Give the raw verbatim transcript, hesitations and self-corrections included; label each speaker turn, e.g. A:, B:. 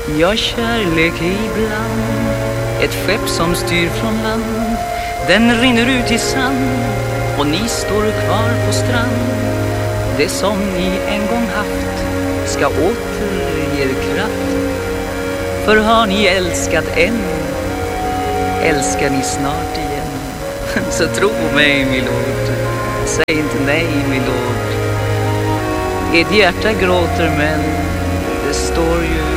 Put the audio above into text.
A: Ja, kärlek är ibland ett skepp som styr från land. Den rinner ut i sand och ni står kvar på strand. Det som ni en gång haft ska åter er kraft. För har ni älskat än, älskar ni snart igen. Så tro mig, milord, säg inte nej, milord. Ert hjärta gråter men det står ju